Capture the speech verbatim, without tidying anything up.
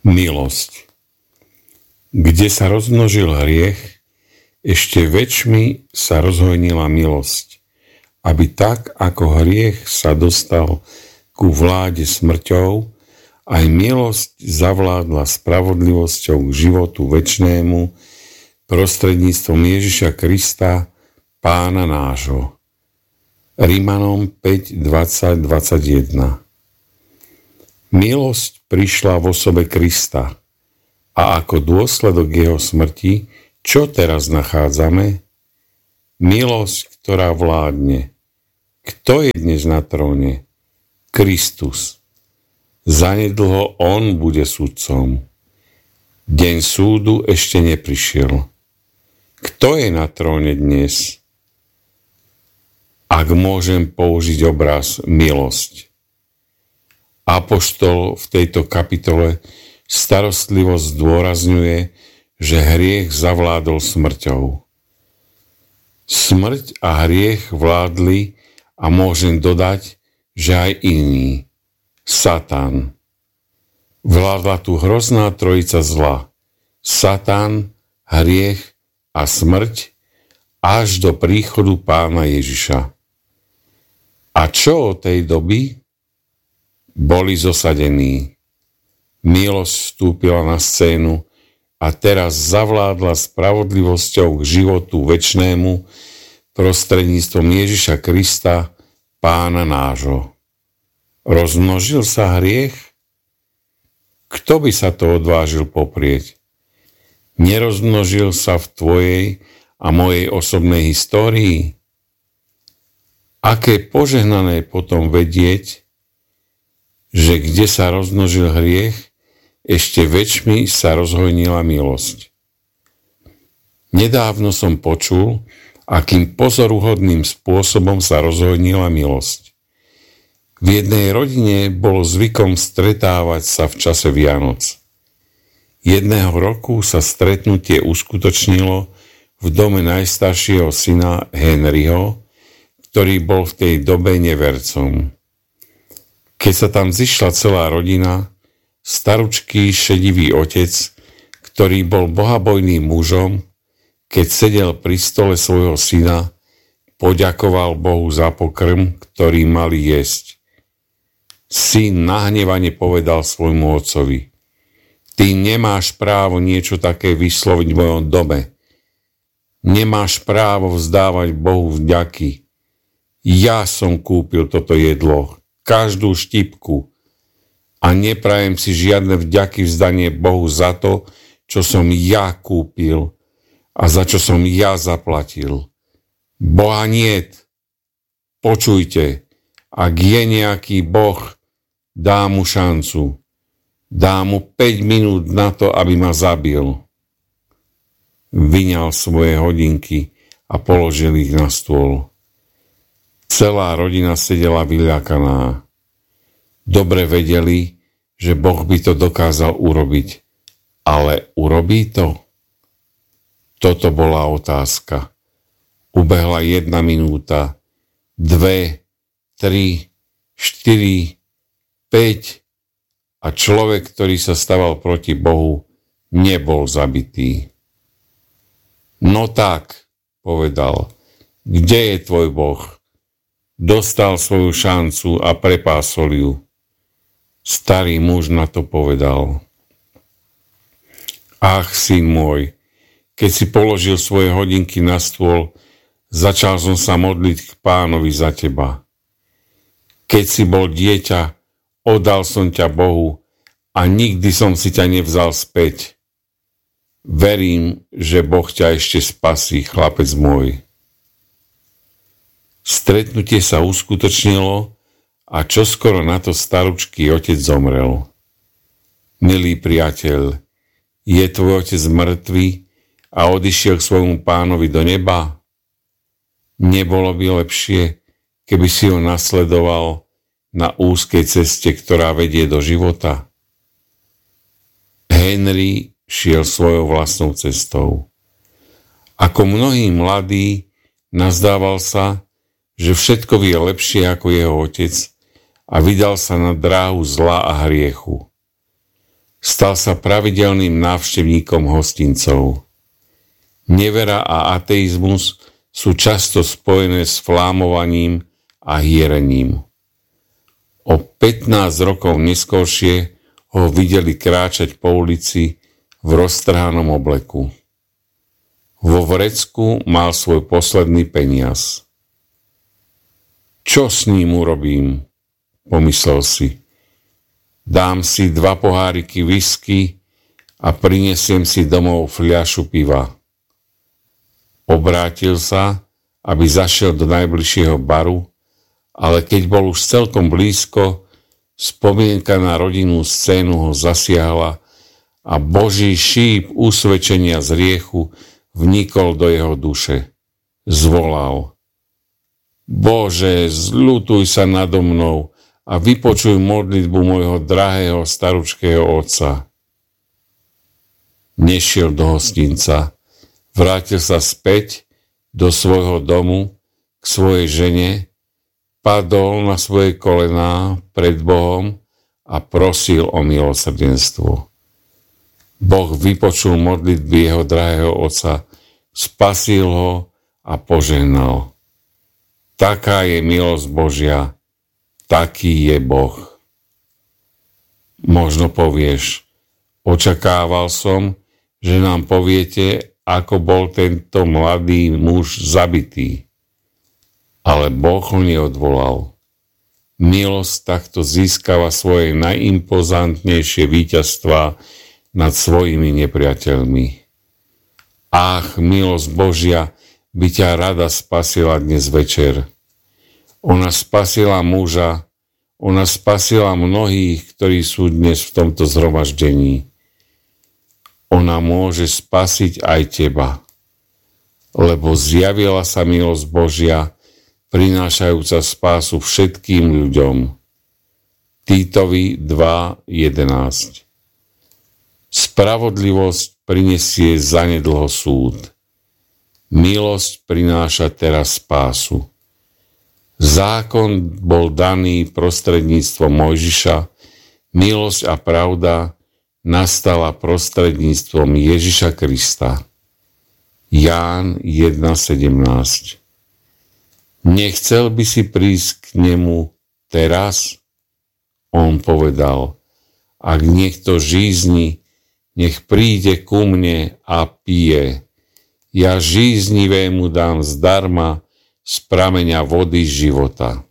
Milosť. Kde sa rozmnožil hriech, ešte väčšmi sa rozhojnila milosť, aby tak, ako hriech sa dostal ku vláde smrťou, aj milosť zavládla spravodlivosťou k životu večnému prostredníctvom Ježiša Krista, Pána nášho. Rimanom päť, dvadsať, dvadsaťjeden. Milosť prišla v osobe Krista a ako dôsledok jeho smrti, čo teraz nachádzame? Milosť, ktorá vládne. Kto je dnes na tróne? Kristus. Zanedlho on bude sudcom. Deň súdu ešte neprišiel. Kto je na tróne dnes? Ak môžem použiť obraz milosť. Apoštol v tejto kapitole starostlivo zdôrazňuje, že hriech zavládol smrťou. Smrť a hriech vládli a môžem dodať, že aj iný. Satan. Vládla tu hrozná trojica zla. Satan, hriech a smrť až do príchodu Pána Ježiša. A čo od tej doby? Boli zosadení. Milosť vstúpila na scénu a teraz zavládla spravodlivosťou k životu večnému prostredníctvom Ježiša Krista, Pána nášho. Rozmnožil sa hriech? Kto by sa to odvážil poprieť? Nerozmnožil sa v tvojej a mojej osobnej histórii? Aké požehnané potom vedieť, že kde sa rozmnožil hriech, ešte väčšmi sa rozhojnila milosť. Nedávno som počul, akým pozoruhodným spôsobom sa rozhojnila milosť. V jednej rodine bolo zvykom stretávať sa v čase Vianoc. Jedného roku sa stretnutie uskutočnilo v dome najstaršieho syna Henryho, ktorý bol v tej dobe nevercom. Keď sa tam zišla celá rodina, staručký šedivý otec, ktorý bol bohabojným mužom, keď sedel pri stole svojho syna, poďakoval Bohu za pokrm, ktorý mali jesť. Syn nahnevane povedal svojmu otcovi: Ty nemáš právo niečo také vysloviť v mojom dome. Nemáš právo vzdávať Bohu vďaky. Ja som kúpil toto jedlo, každú štipku, a neprajem si žiadne vďaky vzdanie Bohu za to, čo som ja kúpil a za čo som ja zaplatil. Boha niet. Počujte, ak je nejaký Boh, dá mu šancu. Dá mu päť minút na to, aby ma zabil. Vyňal svoje hodinky a položil ich na stôl. Celá rodina sedela vyľakaná. Dobre vedeli, že Boh by to dokázal urobiť. Ale urobí to? Toto bola otázka. Ubehla jedna minúta, dve, tri, štyri, päť a človek, ktorý sa staval proti Bohu, nebol zabitý. No tak, povedal, kde je tvoj Boh? Dostal svoju šancu a prepásol ju. Starý muž na to povedal: Ach, syn môj, keď si položil svoje hodinky na stôl, začal som sa modliť k Pánovi za teba. Keď si bol dieťa, oddal som ťa Bohu a nikdy som si ťa nevzal späť. Verím, že Boh ťa ešte spasí, chlapec môj. Stretnutie sa uskutočnilo a čoskoro na to staručký otec zomrel. Milý priateľ, je tvoj otec mŕtvy a odišiel k svojmu Pánovi do neba? Nebolo by lepšie, keby si ho nasledoval na úzkej ceste, ktorá vedie do života? Henry šiel svojou vlastnou cestou. Ako mnohí mladí, nazdával sa, že všetko vie lepšie ako jeho otec a vydal sa na dráhu zla a hriechu. Stal sa pravidelným návštevníkom hostincov. Nevera a ateizmus sú často spojené s flámovaním a hierením. O pätnásť rokov neskôršie ho videli kráčať po ulici v roztrhanom obleku. Vo vrecku mal svoj posledný peniaz. Čo s ním urobím? Pomyslel si. Dám si dva poháriky whisky a prinesiem si domov fľašu piva. Obrátil sa, aby zašiel do najbližšieho baru, ale keď bol už celkom blízko, spomienka na rodinnú scénu ho zasiahla a Boží šíp usvedčenia z hriechu vnikol do jeho duše. Zvolal: Bože, zľutuj sa nado mnou a vypočuj modlitbu môjho drahého staručkého otca. Nešiel do hostinca, vrátil sa späť do svojho domu k svojej žene, padol na svoje kolená pred Bohom a prosil o milosrdenstvo. Boh vypočul modlitby jeho drahého otca, spasil ho a požehnal. Taká je milosť Božia, taký je Boh. Možno povieš, očakával som, že nám poviete, ako bol tento mladý muž zabitý. Ale Boh ho neodvolal. Milosť takto získava svoje najimpozantnejšie víťazstvá nad svojimi nepriateľmi. Ach, milosť Božia by ťa rada spasila dnes večer. Ona spasila muža, ona spasila mnohých, ktorí sú dnes v tomto zhromaždení. Ona môže spasiť aj teba, lebo zjavila sa milosť Božia, prinášajúca spásu všetkým ľuďom. Týtovi dva jedenásť. Spravodlivosť prinesie zanedlho súd. Milosť prináša teraz spásu. Zákon bol daný prostredníctvom Mojžiša, milosť a pravda nastala prostredníctvom Ježiša Krista. Ján jedna sedemnásť. Nechcel by si prísť k nemu teraz? On povedal, ak niekto žízni, nech príde ku mne a pije. Ja žíznivému dám zdarma z prameňa vody života.